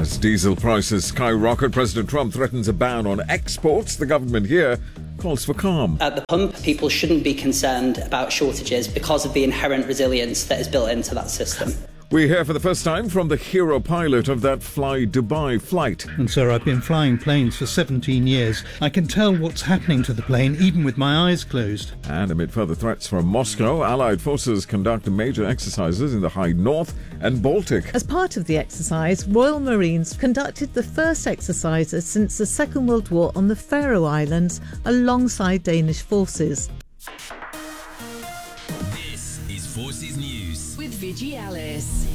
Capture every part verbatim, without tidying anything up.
As diesel prices skyrocket, President Trump threatens a ban on exports. The government here calls for calm. At the pump, people shouldn't be concerned about shortages because of the inherent resilience that is built into that system. We hear for the first time from the hero pilot of that Fly Dubai flight. And sir, I've been flying planes for seventeen years. I can tell what's happening to the plane even with my eyes closed. And amid further threats from Moscow, Allied forces conduct major exercises in the high north and Baltic. As part of the exercise, Royal Marines conducted the first exercises since the Second World War on the Faroe Islands alongside Danish forces. This is Forces News with Vigi Alice.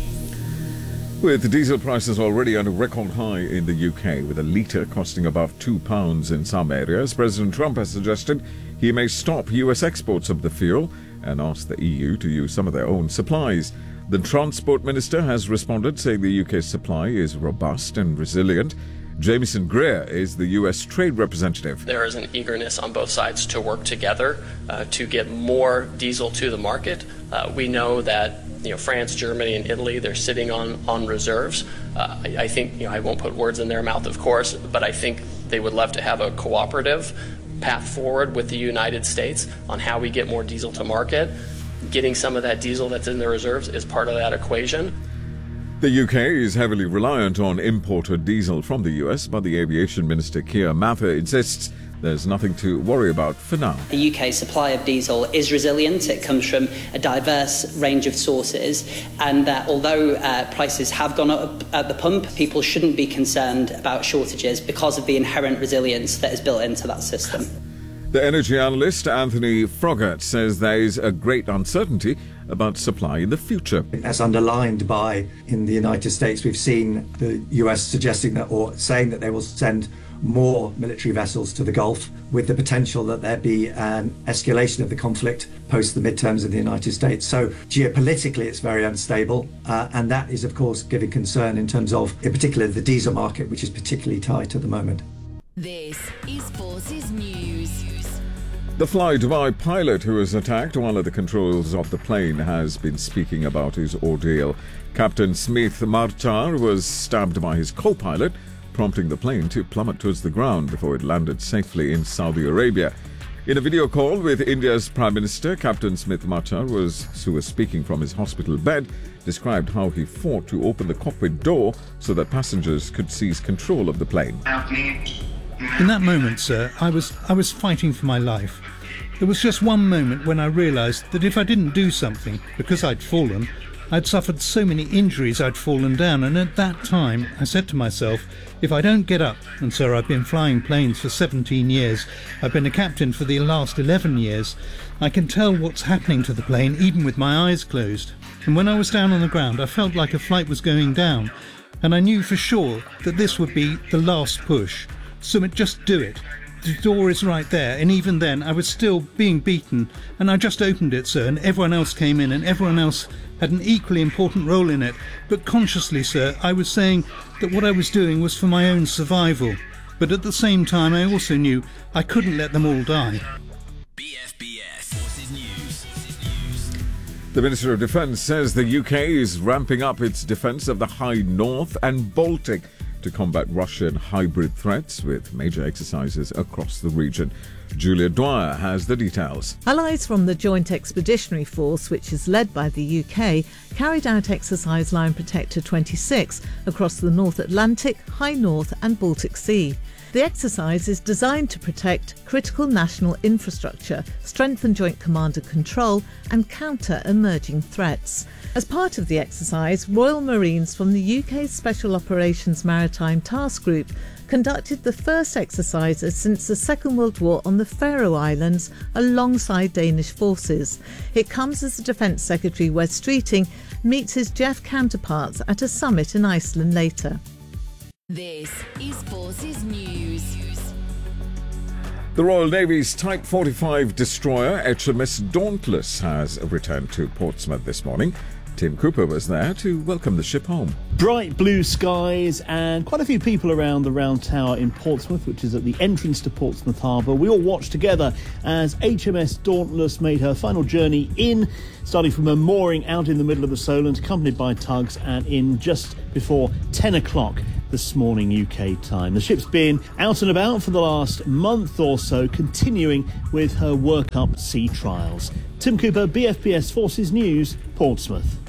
With diesel prices already on a record high in the U K, with a litre costing above two pounds in some areas, President Trump has suggested he may stop U S exports of the fuel and ask the E U to use some of their own supplies. The Transport Minister has responded, saying the U K's supply is robust and resilient. Jameson Greer is the U S trade representative. There is an eagerness on both sides to work together uh, to get more diesel to the market. Uh, we know that you know France, Germany, and Italy, they're sitting on on reserves. Uh, I, I think you know I won't put words in their mouth, of course, but I think they would love to have a cooperative path forward with the United States on how we get more diesel to market. Getting some of that diesel that's in the reserves is part of that equation. The U K is heavily reliant on imported diesel from the U S, but the Aviation Minister Keir Mather insists there's nothing to worry about for now. The U K supply of diesel is resilient. It comes from a diverse range of sources, and that although uh, prices have gone up at the pump, people shouldn't be concerned about shortages because of the inherent resilience that is built into that system. The energy analyst Anthony Froggatt says there is a great uncertainty about supply in the future. As underlined by, in the United States, we've seen the U S suggesting that, or saying that they will send more military vessels to the Gulf, with the potential that there be an escalation of the conflict post the midterms in the United States. So geopolitically it's very unstable, uh, and that is of course giving concern in terms of, in particular, the diesel market, which is particularly tight at the moment. This is Forces News. The Fly Dubai pilot who was attacked while at the controls of the plane has been speaking about his ordeal. Captain Smith Marchar was stabbed by his co-pilot, prompting the plane to plummet towards the ground before it landed safely in Saudi Arabia. In a video call with India's Prime Minister, Captain Smith Marchar, was, who was speaking from his hospital bed, described how he fought to open the cockpit door so that passengers could seize control of the plane. In that moment, sir, I was I was fighting for my life. There was just one moment when I realised that if I didn't do something, because I'd fallen, I'd suffered so many injuries I'd fallen down, and at that time I said to myself, if I don't get up, and sir, I've been flying planes for seventeen years, I've been a captain for the last eleven years, I can tell what's happening to the plane even with my eyes closed. And when I was down on the ground, I felt like a flight was going down, and I knew for sure that this would be the last push. Sumit, just do it. The door is right there, and even then I was still being beaten, and I just opened it, sir, and everyone else came in, and everyone else had an equally important role in it. But consciously, sir, I was saying that what I was doing was for my own survival. But at the same time, I also knew I couldn't let them all die. B F B S Forces News. Forces News. The Minister of Defence says the U K is ramping up its defence of the high north and Baltic to combat Russian hybrid threats, with major exercises across the region. Julia Dwyer has the details. Allies from the Joint Expeditionary Force, which is led by the U K, carried out Exercise Lion Protector twenty-six across the North Atlantic, High North and Baltic Sea. The exercise is designed to protect critical national infrastructure, strengthen joint command and control, and counter emerging threats. As part of the exercise, Royal Marines from the U K's Special Operations Maritime Task Group conducted the first exercises since the Second World War on the Faroe Islands alongside Danish forces. It comes as the Defence Secretary Wes Streeting meets his J E F counterparts at a summit in Iceland later. This is Forces News. The Royal Navy's Type forty-five destroyer H M S Dauntless has returned to Portsmouth this morning. Tim Cooper was there to welcome the ship home. Bright blue skies and quite a few people around the Round Tower in Portsmouth, which is at the entrance to Portsmouth Harbour. We all watched together as H M S Dauntless made her final journey in, starting from her mooring out in the middle of the Solent, accompanied by tugs, and in just before ten o'clock this morning U K time. The ship's been out and about for the last month or so, continuing with her workup sea trials. Tim Cooper, B F B S Forces News, Portsmouth.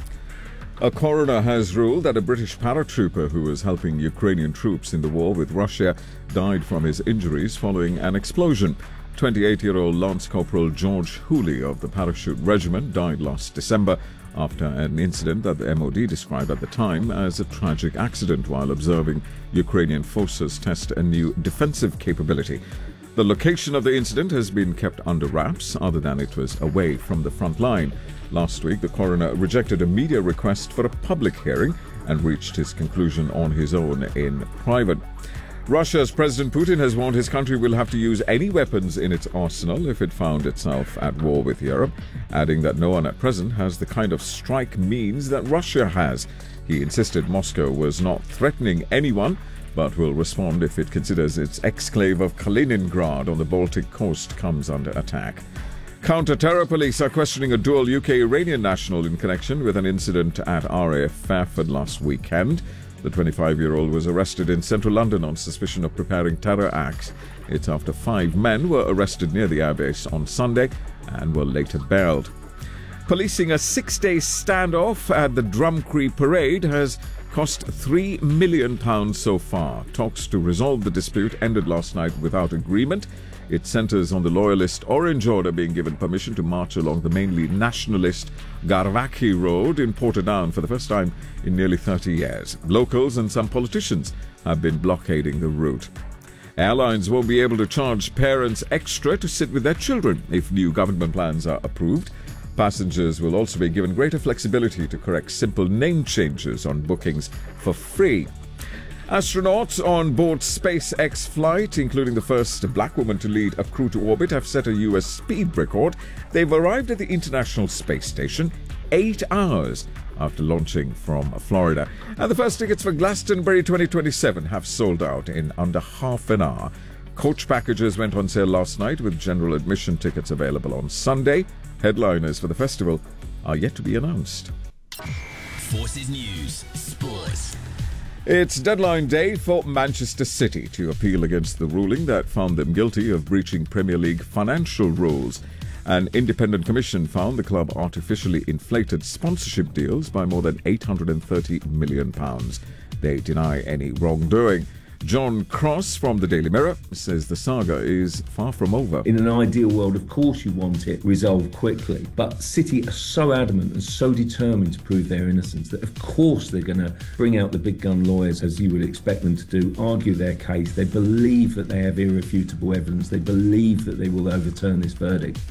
A coroner has ruled that a British paratrooper who was helping Ukrainian troops in the war with Russia died from his injuries following an explosion. twenty-eight-year-old Lance Corporal George Hooley of the Parachute Regiment died last December after an incident that the M O D described at the time as a tragic accident while observing Ukrainian forces test a new defensive capability. The location of the incident has been kept under wraps, other than it was away from the front line. Last week, the coroner rejected a media request for a public hearing and reached his conclusion on his own in private. Russia's President Putin has warned his country will have to use any weapons in its arsenal if it found itself at war with Europe, adding that no one at present has the kind of strike means that Russia has. He insisted Moscow was not threatening anyone, but will respond if it considers its exclave of Kaliningrad on the Baltic coast comes under attack. Counter-terror police are questioning a dual U K-Iranian national in connection with an incident at R A F Fairford last weekend. The twenty-five-year-old was arrested in central London on suspicion of preparing terror acts. It's after five men were arrested near the airbase on Sunday and were later bailed. Policing a six-day standoff at the Drumcree Parade has cost three million pounds so far. Talks to resolve the dispute ended last night without agreement. It centres on the loyalist Orange Order being given permission to march along the mainly nationalist Garvaki Road in Portadown for the first time in nearly thirty years. Locals and some politicians have been blockading the route. Airlines won't be able to charge parents extra to sit with their children if new government plans are approved. Passengers will also be given greater flexibility to correct simple name changes on bookings for free. Astronauts on board SpaceX flight, including the first black woman to lead a crew to orbit, have set a U S speed record. They've arrived at the International Space Station eight hours after launching from Florida. And the first tickets for Glastonbury twenty twenty-seven have sold out in under half an hour. Coach packages went on sale last night with general admission tickets available on Sunday. Headliners for the festival are yet to be announced. Forces News Sports. It's deadline day for Manchester City to appeal against the ruling that found them guilty of breaching Premier League financial rules. An independent commission found the club artificially inflated sponsorship deals by more than eight hundred thirty million pounds. They deny any wrongdoing. John Cross from the Daily Mirror says the saga is far from over. In an ideal world, of course you want it resolved quickly, but City are so adamant and so determined to prove their innocence that of course they're going to bring out the big gun lawyers, as you would expect them to do, argue their case. They believe that they have irrefutable evidence. They believe that they will overturn this verdict.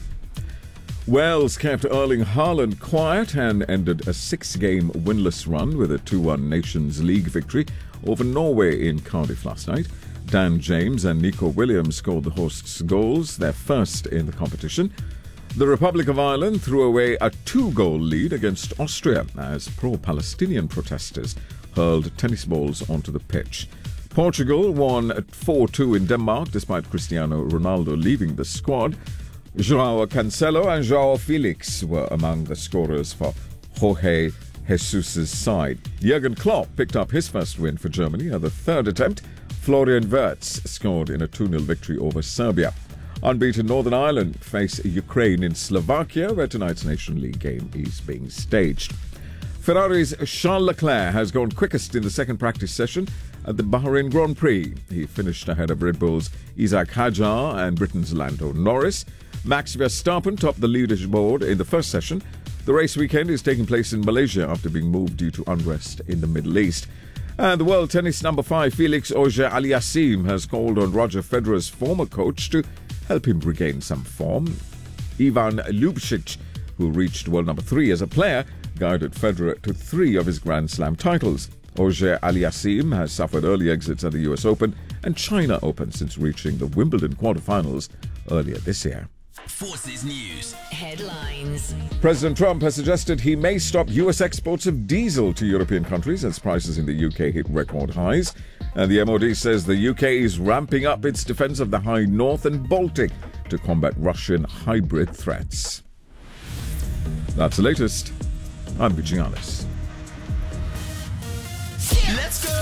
Wales kept Erling Haaland quiet and ended a six-game winless run with a two one Nations League victory over Norway in Cardiff last night. Dan James and Nico Williams scored the hosts' goals, their first in the competition. The Republic of Ireland threw away a two-goal lead against Austria as pro-Palestinian protesters hurled tennis balls onto the pitch. Portugal won at four two in Denmark despite Cristiano Ronaldo leaving the squad. João Cancelo and João Felix were among the scorers for Jorge Jesus' side. Jurgen Klopp picked up his first win for Germany at the third attempt. Florian Wirtz scored in a two nil victory over Serbia. Unbeaten Northern Ireland face Ukraine in Slovakia, where tonight's Nation League game is being staged. Ferrari's Charles Leclerc has gone quickest in the second practice session at the Bahrain Grand Prix. He finished ahead of Red Bull's Isaac Hadjar and Britain's Lando Norris. Max Verstappen topped the leaderboard in the first session. The race weekend is taking place in Malaysia after being moved due to unrest in the Middle East. And the world tennis number five, Felix Auger-Aliassime, has called on Roger Federer's former coach to help him regain some form. Ivan Lubčić, who reached world number three as a player, guided Federer to three of his Grand Slam titles. Auger-Aliassime has suffered early exits at the U S Open and China Open since reaching the Wimbledon quarterfinals earlier this year. Forces News Headlines. President Trump has suggested he may stop U S exports of diesel to European countries as prices in the U K hit record highs. And the M O D says the U K is ramping up its defense of the high north and Baltic to combat Russian hybrid threats. That's the latest. I'm Vijay Alice. Let's go!